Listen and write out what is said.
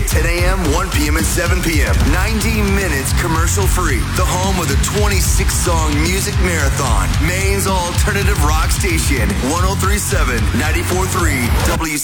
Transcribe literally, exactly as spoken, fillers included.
ten a.m., one p.m., and seven p.m. ninety minutes commercial-free. The home of the twenty-six song music marathon. Maine's alternative rock station. one oh three point seven, ninety-four point three W